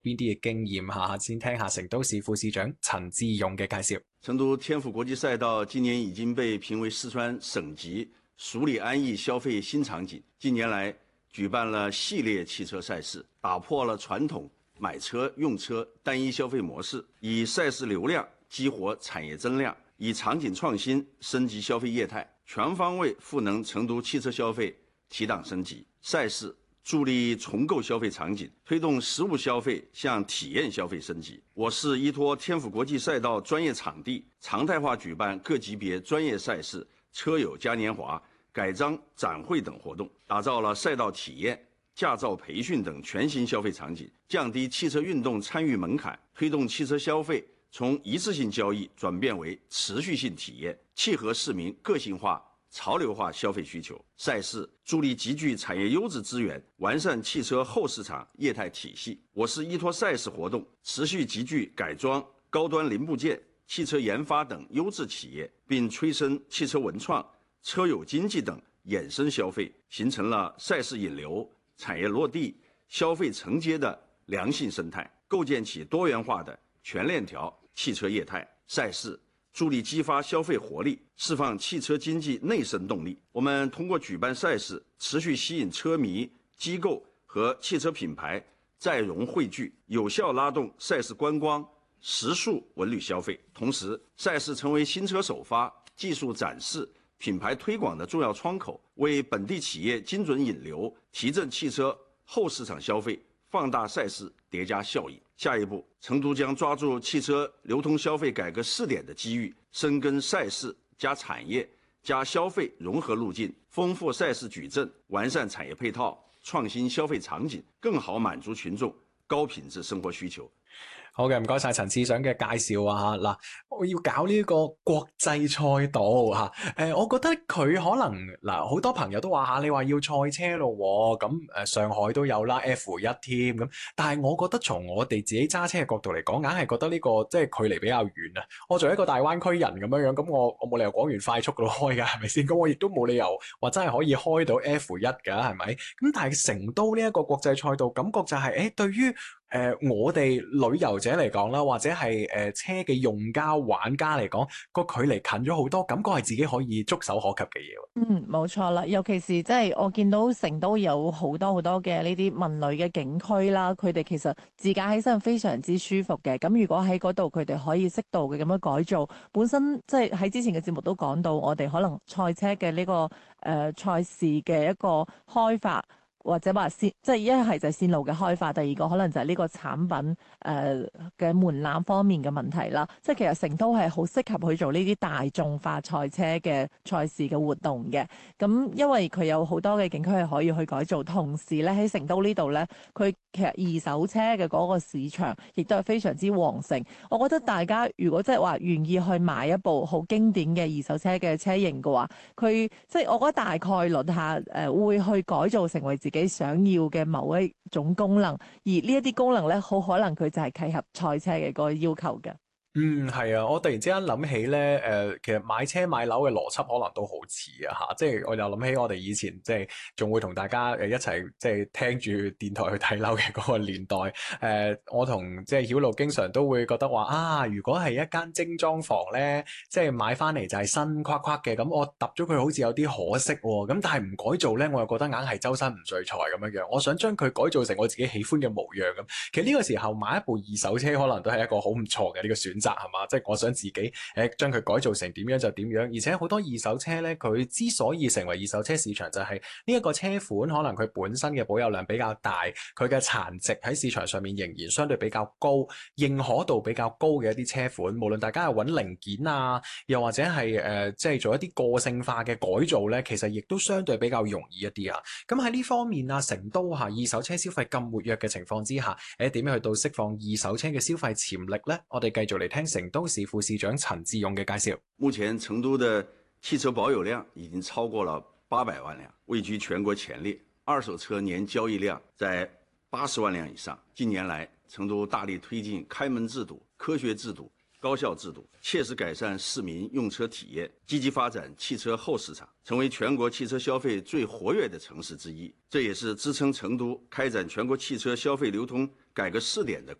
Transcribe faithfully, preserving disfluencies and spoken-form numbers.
邊啲嘅經驗嚇？先聽下成都市副市長陳志勇嘅介紹。 成都天府國際賽道今年已經被評為四川省級蜀里安逸消費新場景。近年來舉辦了系列汽車賽事，打破了傳統買車用車單一消費模式，以賽事流量激活產業增量，以場景創新升級消費業態，全方位賦能成都汽車消費提檔升級。賽事助力重構消費場景，推動實物消費向體驗消費升級。我市依托天府國際賽道專業場地，常態化舉辦各級別專業賽事、車友嘉年華、改裝展會等活動，打造了賽道體驗、駕照培訓等全新消費場景，降低汽車運動參與門檻，推動汽車消費從一次性交易轉變為持續性體驗，契合市民個性化潮流化消費需求。賽事助力集聚產業優質資源，完善汽車後市場業態體系。我市依托賽事活動，持續集聚改裝、高端零部件、汽車研發等優質企業，並催生汽車文創、車友經濟等衍生消費，形成了賽事引流、產業落地、消費承接的良性生態，構建起多元化的全鏈條汽車業態。賽事助力激發消費活力，釋放汽車經濟內生動力。我們通過舉辦賽事，持續吸引車迷、機構和汽車品牌再融匯聚，有效拉動賽事觀光、食宿文旅消費。同時，賽事成為新車首發、技術展示、品牌推廣的重要窗口，為本地企業精準引流，提振汽車後市場消費，放大賽事疊加效應。下一步，成都將抓住汽車流通消費改革試點的機遇，深耕賽事加產業加消費融合路徑，豐富賽事矩陣，完善產業配套，創新消費場景，更好滿足群眾高品質生活需求。 好嘅，唔該晒陳市長嘅介紹啊！嗱，我要搞呢個國際賽道嚇，誒、呃，我覺得佢可能嗱，好多朋友都話嚇，你話要賽車咯，咁誒上海都有啦 F 一 添咁，但係我覺得從我哋自己揸車嘅角度嚟講，硬係覺得呢、這個即係距離比較遠啊！我作為一個大灣區人咁樣樣，咁我我冇理由廣園快速嗰度開㗎，係咪先？咁我亦都冇理由話真係可以開到 F 一 㗎，係咪？咁但係成都呢一個國際賽道，感覺就係、是、誒對於誒、呃，我哋旅遊者嚟講啦，或者係誒、呃、車嘅用家、玩家嚟講，個距離近咗好多，感覺係自己可以觸手可及嘅嘢。 嗯，冇錯啦，尤其是即係我見到成都有好多好多嘅呢啲文旅嘅景區啦，佢哋其實自駕起身非常之舒服嘅。咁如果喺嗰度佢哋可以適度嘅咁樣改造，本身即係喺之前嘅節目都講到，我哋可能賽車嘅呢、這個誒、呃、賽事嘅一個開發。或者話線，即係一係就係線路嘅開發，第二個可能就係呢個產品誒嘅、呃、門檻方面嘅問題啦。即係其實成都係好適合去做呢啲大眾化賽車嘅賽事嘅活動嘅。咁因為佢有好多嘅景區係可以去改造，同時咧喺成都呢度咧，佢其實二手車嘅嗰個市場亦都係非常之旺盛。我覺得大家如果即係話願意去買一部好經典嘅二手車嘅車型嘅話，佢即係我覺得大概率下誒、呃、會去改造成為自己想要嘅某一種功能，而呢一啲功能咧，好可能佢就係契合賽車嘅嗰個要求嘅。 嗯，係啊，我突然之間諗起咧，誒、呃，其實買車買樓嘅邏輯可能都好似啊嚇，即係我又諗起我哋以前即係仲會同大家誒一齊即係聽住電台去睇樓嘅嗰個年代，誒、呃，我同即係曉露經常都會覺得話啊，如果係一間精裝房咧，即係買翻嚟就係新框框嘅，咁我揼咗佢好似有啲可惜喎，咁但係唔改造咧，我又覺得硬係周身唔聚財咁樣樣，我想將佢改造成我自己喜歡嘅模樣咁，其實呢個時候買一部二手車可能都係一個好唔錯嘅呢個選擇。係嘛？即係我想自己誒將佢改造成點樣就點樣，而且好多二手車咧，佢之所以成為二手車市場，就係呢一個車款可能佢本身嘅保有量比較大，佢嘅殘值喺市場上面仍然相對比較高，認可度比較高嘅一啲車款，無論大家係揾零件啊，又或者係誒即係做一啲個性化嘅改造咧，其實亦都相對比較容易一啲啊。咁喺呢方面啊，成都嚇二手車消費咁活躍嘅情況之下，誒點樣去到釋放二手車嘅消費潛力咧？我哋繼續嚟聽成都市副市長陳志勇嘅介紹。 目前成都的汽車保有量已經超過了八百萬輛，位居全國前列。二手車年交易量在八十萬輛以上。近年來，成都大力推進開門制度、科學制度、高效制度，切實改善市民用車體驗，積極發展汽車後市場，成為全國汽車消費最活躍的城市之一。這也是支撐成都開展全國汽車消費流通改革試點的